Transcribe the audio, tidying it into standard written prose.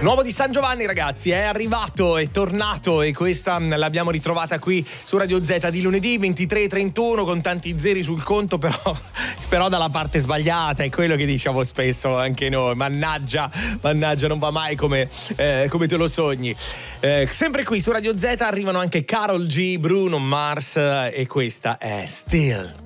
Nuovo di San Giovanni, ragazzi, è arrivato, è tornato e questa l'abbiamo ritrovata qui su Radio Z di lunedì 23:31 con tanti zeri sul conto, però dalla parte sbagliata, è quello che diciamo spesso anche noi. Mannaggia, non va mai come te lo sogni. Sempre qui su Radio Z arrivano anche Karol G, Bruno Mars e questa è Still.